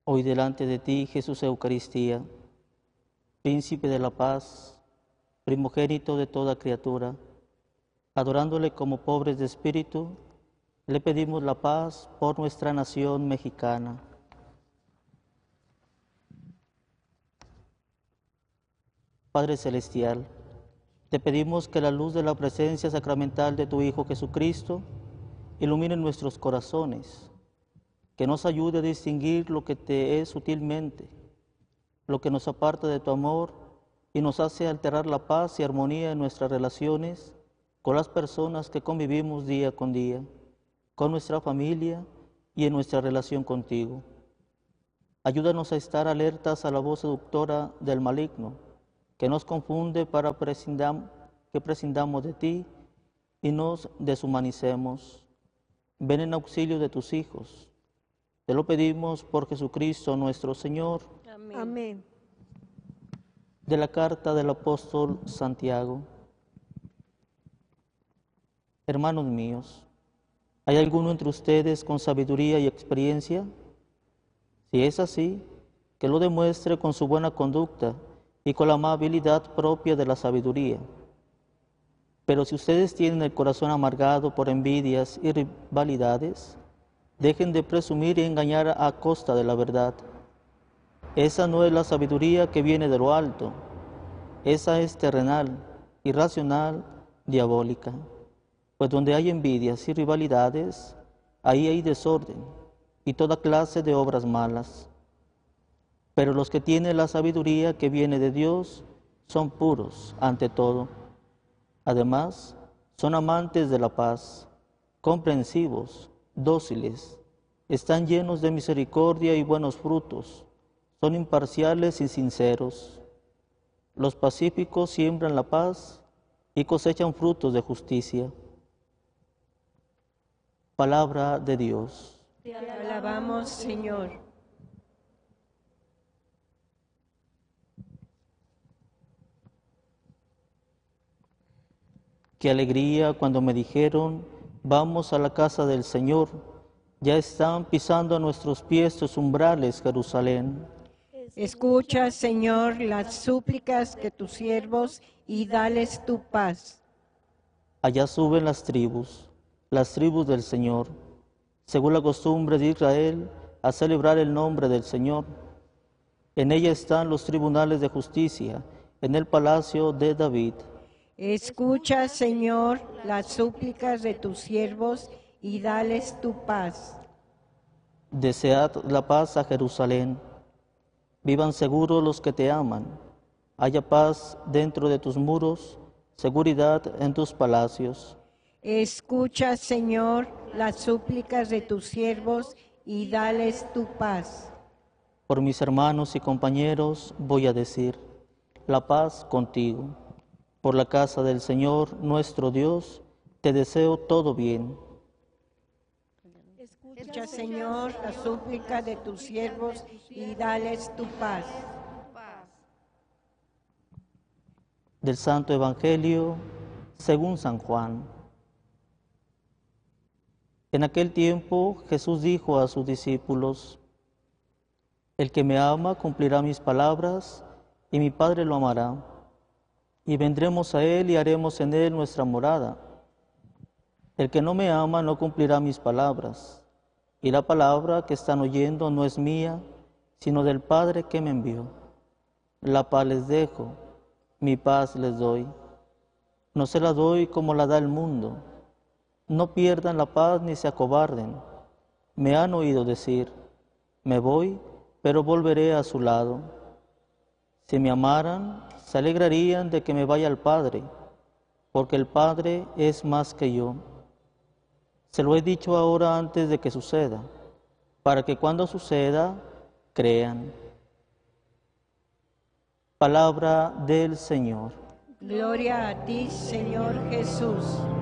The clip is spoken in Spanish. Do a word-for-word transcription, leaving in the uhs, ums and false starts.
Hoy delante de ti, Jesús Eucaristía, Príncipe de la paz, primogénito de toda criatura, adorándole como pobres de espíritu, le pedimos la paz por nuestra nación mexicana. Padre Celestial, te pedimos que la luz de la presencia sacramental de tu Hijo Jesucristo ilumine nuestros corazones, que nos ayude a distinguir lo que te es sutilmente, lo que nos aparta de tu amor y nos hace alterar la paz y armonía en nuestras relaciones con las personas que convivimos día con día, con nuestra familia y en nuestra relación contigo. Ayúdanos a estar alertas a la voz seductora del maligno, que nos confunde para prescindam, que prescindamos de ti y nos deshumanicemos. Ven en auxilio de tus hijos. Te lo pedimos por Jesucristo nuestro Señor. Amén. Amén. De la carta del apóstol Santiago. Hermanos míos, ¿hay alguno entre ustedes con sabiduría y experiencia? Si es así, que lo demuestre con su buena conducta y con la amabilidad propia de la sabiduría. Pero si ustedes tienen el corazón amargado por envidias y rivalidades, dejen de presumir y engañar a costa de la verdad. Esa no es la sabiduría que viene de lo alto. Esa es terrenal, irracional, diabólica. Pues donde hay envidias y rivalidades, ahí hay desorden y toda clase de obras malas. Pero los que tienen la sabiduría que viene de Dios son puros ante todo. Además, son amantes de la paz, comprensivos, dóciles, están llenos de misericordia y buenos frutos, son imparciales y sinceros. Los pacíficos siembran la paz y cosechan frutos de justicia. Palabra de Dios. Te alabamos, Señor. Qué alegría cuando me dijeron, vamos a la casa del Señor. Ya están pisando a nuestros pies tus umbrales, Jerusalén. Escucha, Señor, las súplicas de tus siervos y dales tu paz. Allá suben las tribus, las tribus del Señor, según la costumbre de Israel, a celebrar el nombre del Señor. En ella están los tribunales de justicia, en el palacio de David. Escucha, Señor, las súplicas de tus siervos y dales tu paz. Desead la paz a Jerusalén. Vivan seguros los que te aman. Haya paz dentro de tus muros, seguridad en tus palacios. Escucha, Señor, las súplicas de tus siervos y dales tu paz. Por mis hermanos y compañeros voy a decir, la paz contigo. Por la casa del Señor, nuestro Dios, te deseo todo bien. Escucha, Señor, la súplica de tus siervos y dales tu paz. Del Santo Evangelio, según San Juan. En aquel tiempo, Jesús dijo a sus discípulos, el que me ama cumplirá mis palabras, y mi Padre lo amará. Y vendremos a él y haremos en él nuestra morada. El que no me ama no cumplirá mis palabras, y la palabra que están oyendo no es mía, sino del Padre que me envió. La paz les dejo, mi paz les doy. No se la doy como la da el mundo. No pierdan la paz ni se acobarden. Me han oído decir, me voy, pero volveré a su lado. Si me amaran, se alegrarían de que me vaya al Padre, porque el Padre es más que yo. Se lo he dicho ahora antes de que suceda, para que cuando suceda, crean. Palabra del Señor. Gloria a ti, Señor Jesús.